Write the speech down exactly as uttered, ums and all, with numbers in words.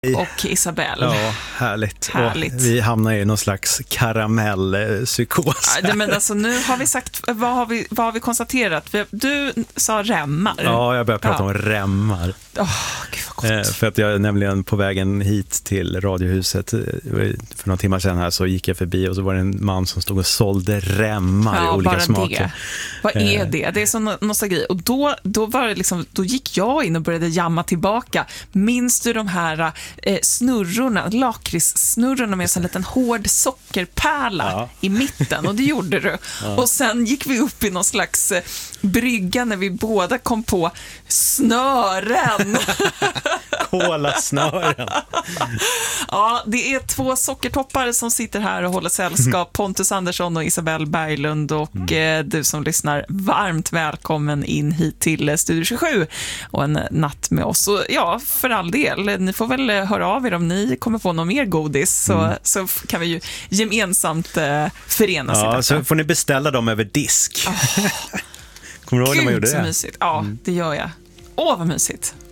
och Isabelle. Ja, härligt. härligt. Och vi hamnar i någon slags karamellpsykos. Ja, men alltså, nu har vi sagt, vad har vi, vad har vi konstaterat? Du sa remmar. Ja, jag börjar prata ja. om remmar. Åh, gud vad gott. Eh, för att jag är nämligen på vägen hit till Radiohuset eh, för några timmar sedan här, så gick jag förbi och så var det en man som stod och sålde remmar ja, i olika bara smaker. Det. Vad är det? Det är sån nostalgi. Och då, då, var det liksom, då gick jag in och började jamma tillbaka. Minns du de här eh, snurrorna, lakritssnurrorna med en liten hård sockerpärla ja. i mitten? Och det gjorde du. Ja. Och sen gick vi upp i någon slags eh, brygga när vi båda kom på snören. Kolasnören. Ja, det är två sockertoppar som sitter här och håller sällskap. Pontus Andersson och Isabelle Berglund. Och mm. eh, du som lyssnar, varmt välkommen in hit till Studio tjugosju och en natt med oss. Och ja, för all del, ni får väl höra av er om ni kommer få någon mer godis, så, mm. så kan vi ju gemensamt eh, förenas ja, i detta. Så får ni beställa dem över disk. Oh. Kommer du ihåg när man gjorde Gud, det? Så mysigt. Ja, mm. det gör jag. Åh, vad mysigt.